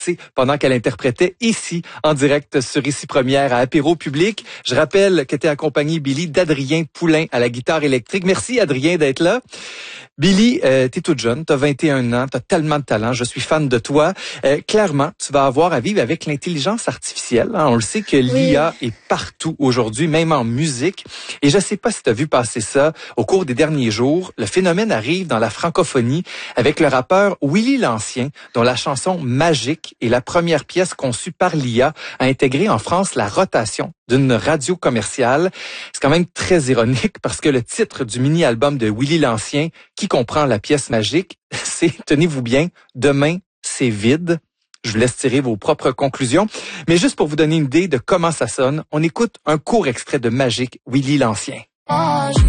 pendant qu'elle interprétait ici, en direct sur Ici Première à Apéro Public. Je rappelle que tu es accompagné, Billy, d'Adrien Poulain à la guitare électrique. Merci, Adrien, d'être là. Billy, t'es toute jeune, t'as 21 ans, t'as tellement de talent, je suis fan de toi. Clairement, tu vas avoir à vivre avec l'intelligence artificielle. Hein. On le sait que l'IA est partout aujourd'hui, même en musique. Et je sais pas si t'as vu passer ça au cours des derniers jours. Le phénomène arrive dans la francophonie avec le rappeur Willy l'Ancien, dont la chanson Magique est la première pièce conçue par l'IA à intégrer en France la rotation d'une radio commerciale. C'est quand même très ironique parce que le titre du mini-album de Willy l'Ancien, qui comprend la pièce Magique, c'est, tenez-vous bien, Demain, c'est vide. Je vous laisse tirer vos propres conclusions. Mais juste pour vous donner une idée de comment ça sonne, on écoute un court extrait de Magique, Willy l'Ancien.